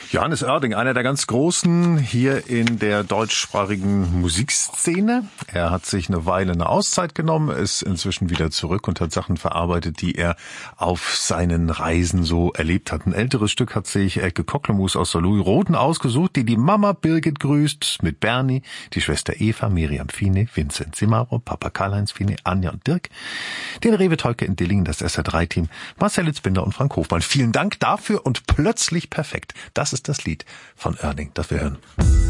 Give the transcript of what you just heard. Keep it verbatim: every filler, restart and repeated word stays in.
Johannes Oerding, einer der ganz Großen hier in der deutschsprachigen Musikszene. Er hat sich eine Weile eine Auszeit genommen, ist inzwischen wieder zurück und hat Sachen verarbeitet, die er auf seinen Reisen so erlebt hat. Ein älteres Stück hat sich Elke Kocklemus aus der Louis Roden ausgesucht, die die Mama Birgit grüßt, mit Bernie, die Schwester Eva, Miriam Fine, Vincent Simaro, Papa Karl-Heinz Fine, Anja und Dirk, den Rewe Teuke in Dillingen, das S R drei Team, Marcel Litzbinder und Frank Hofmann. Vielen Dank dafür und plötzlich perfekt. Das ist das Lied von Oerding, das wir hören.